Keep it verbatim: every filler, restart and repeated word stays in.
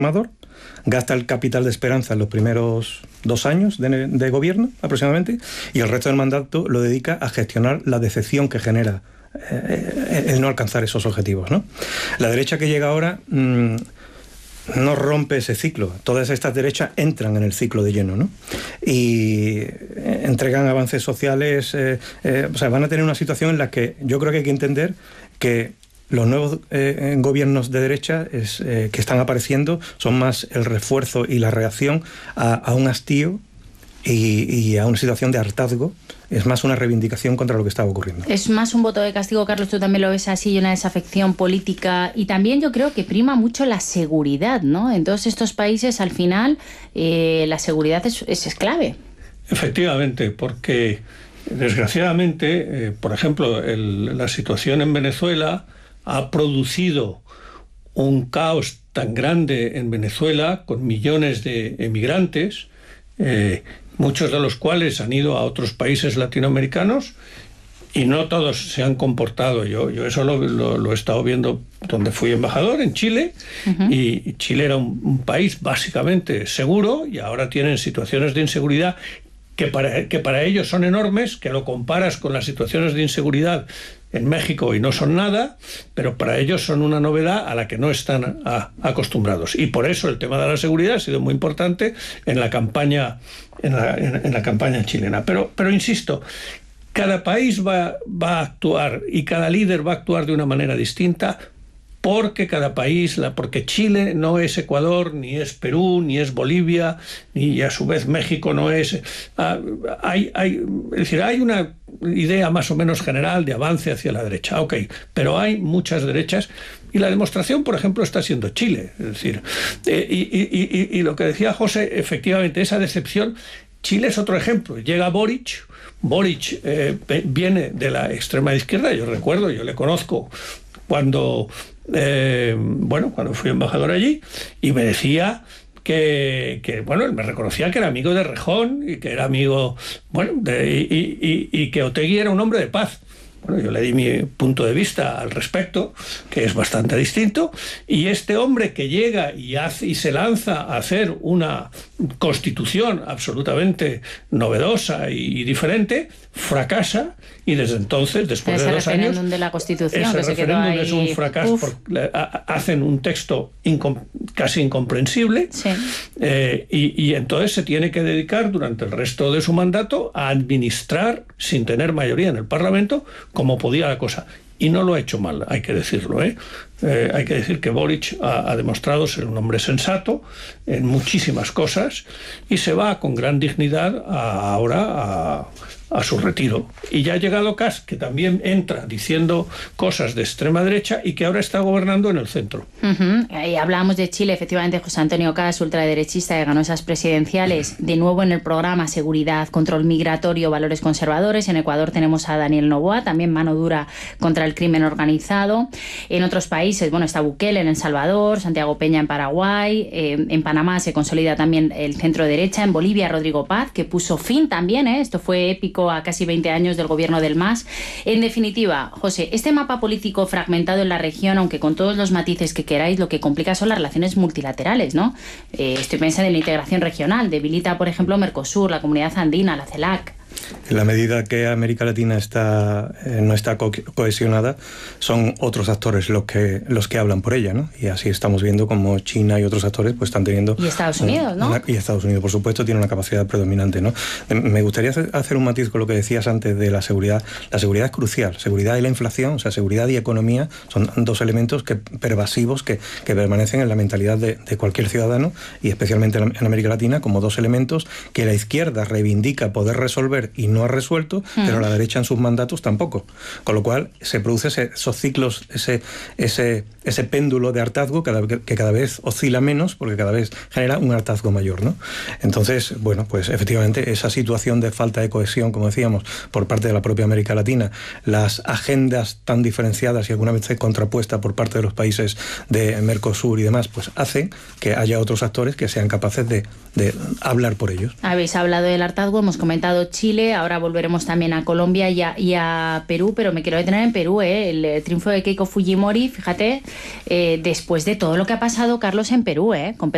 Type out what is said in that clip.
transformador, gasta el capital de esperanza en los primeros dos años de, de gobierno aproximadamente, y el resto del mandato lo dedica a gestionar la decepción que genera eh, el no alcanzar esos objetivos, ¿no? La derecha que llega ahora mmm, no rompe ese ciclo. Todas estas derechas entran en el ciclo de lleno, ¿no? Y entregan avances sociales, eh, eh, o sea, van a tener una situación en la que yo creo que hay que entender que los nuevos eh, gobiernos de derecha es, eh, que están apareciendo son más el refuerzo y la reacción a, a un hastío y, y a una situación de hartazgo. Es más una reivindicación contra lo que estaba ocurriendo. Es más un voto de castigo, Carlos, tú también lo ves así, una desafección política, y también yo creo que prima mucho la seguridad, ¿no? En todos estos países, al final, eh, la seguridad es, es, es clave. Efectivamente, porque desgraciadamente, eh, por ejemplo, el, la situación en Venezuela ha producido un caos tan grande en Venezuela, con millones de emigrantes, eh, muchos de los cuales han ido a otros países latinoamericanos, y no todos se han comportado. Yo, yo eso lo, lo, lo he estado viendo donde fui embajador, en Chile, uh-huh. y Chile era un, un país básicamente seguro, y ahora tienen situaciones de inseguridad que para, que para ellos son enormes, que lo comparas con las situaciones de inseguridad en México y no son nada, pero para ellos son una novedad a la que no están a, acostumbrados. Y por eso el tema de la seguridad ha sido muy importante en la campaña, en la, en, en la campaña chilena. Pero, pero insisto, cada país va, va a actuar y cada líder va a actuar de una manera distinta, porque cada país, la, porque Chile no es Ecuador, ni es Perú, ni es Bolivia, ni a su vez México no es... Ah, hay, hay, es decir, hay una idea más o menos general de avance hacia la derecha, ok, pero hay muchas derechas, y la demostración, por ejemplo, está siendo Chile. Es decir, eh, y, y, y, y lo que decía José, efectivamente, esa decepción, Chile es otro ejemplo. Llega Boric, Boric eh, viene de la extrema izquierda, yo recuerdo, yo le conozco cuando... Eh, bueno, cuando fui embajador allí, y me decía que, que, bueno, él me reconocía que era amigo de Rejón y que era amigo, bueno, de, y, y, y que Otegi era un hombre de paz. Bueno, yo le di mi punto de vista al respecto, que es bastante distinto, y este hombre que llega y, hace, y se lanza a hacer una constitución absolutamente novedosa y, y diferente, fracasa, y desde entonces, después ese de dos años... referéndum de la Constitución, ese que se quedó ahí... es un fracaso, porque hacen un texto incom, casi incomprensible, sí. eh, y, y entonces se tiene que dedicar durante el resto de su mandato a administrar, sin tener mayoría en el Parlamento, como podía la cosa. Y no lo ha hecho mal, hay que decirlo, ¿eh? Eh, hay que decir que Boric ha, ha demostrado ser un hombre sensato en muchísimas cosas, y se va con gran dignidad a, ahora a, a su retiro. Y ya ha llegado Kast, que también entra diciendo cosas de extrema derecha y que ahora está gobernando en el centro. Uh-huh. Y hablábamos de Chile, efectivamente, José Antonio Kast, ultraderechista, que ganó esas presidenciales. De nuevo en el programa seguridad, control migratorio, valores conservadores. En Ecuador tenemos a Daniel Noboa, también mano dura contra el crimen organizado. En otros países, bueno, está Bukele en El Salvador, Santiago Peña en Paraguay, eh, en Panamá se consolida también el centro derecha, en Bolivia Rodrigo Paz, que puso fin también, ¿eh? Esto fue épico, a casi veinte años del gobierno del M A S. En definitiva, José, este mapa político fragmentado en la región, aunque con todos los matices que queráis, lo que complica son las relaciones multilaterales, ¿no? Eh, estoy pensando en la integración regional, debilita, por ejemplo, Mercosur, la Comunidad Andina, la CELAC. En la medida que América Latina está, eh, no está co- cohesionada, son otros actores los que, los que hablan por ella, ¿no? Y así estamos viendo como China y otros actores pues están teniendo... Y Estados Unidos, ¿no? Una, y Estados Unidos, por supuesto, tiene una capacidad predominante, ¿no? Me gustaría hacer un matiz con lo que decías antes de la seguridad. La seguridad es crucial. Seguridad y la inflación, o sea, seguridad y economía son dos elementos que, pervasivos que, que permanecen en la mentalidad de, de cualquier ciudadano, y especialmente en, en América Latina, como dos elementos que la izquierda reivindica poder resolver y no ha resuelto, mm. pero la derecha en sus mandatos tampoco. Con lo cual se produce ese, esos ciclos, ese, ese, ese péndulo de hartazgo cada, que cada vez oscila menos, porque cada vez genera un hartazgo mayor, ¿no? Entonces, bueno, pues efectivamente esa situación de falta de cohesión, como decíamos, por parte de la propia América Latina, las agendas tan diferenciadas y alguna vez contrapuestas por parte de los países de Mercosur y demás, pues hacen que haya otros actores que sean capaces de, de hablar por ellos. Habéis hablado del hartazgo, hemos comentado Chile, ahora volveremos también a Colombia y a, y a Perú, pero me quiero detener en Perú, ¿eh? El triunfo de Keiko Fujimori, fíjate, eh, después de todo lo que ha pasado, Carlos, en Perú, ¿eh? Con